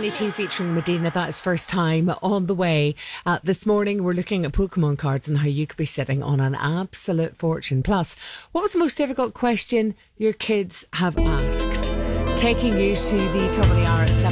22 featuring Medina. That is first time on the way. This morning we're looking at Pokemon cards and how you could be sitting on an absolute fortune. Plus, what was the most difficult question your kids have asked? Taking you to the top of the hour at 7.